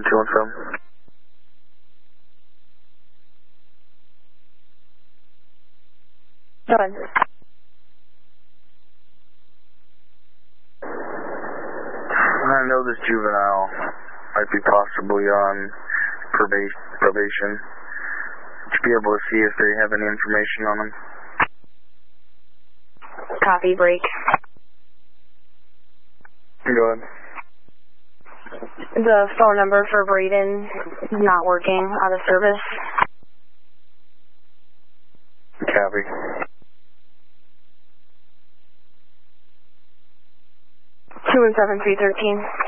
217. Go ahead. I know this juvenile might be possibly on probation. Would you be able to see if they have any information on them? Copy, break. Go ahead. The phone number for Braden is not working, out of service. Copy. 217-313.